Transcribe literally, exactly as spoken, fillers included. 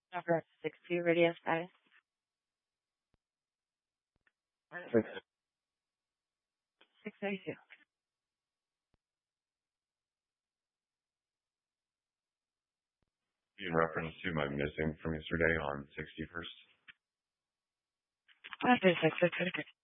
Number six two radio status. Six. Six thirty two. In reference to my missing from yesterday on sixty-first. That's six.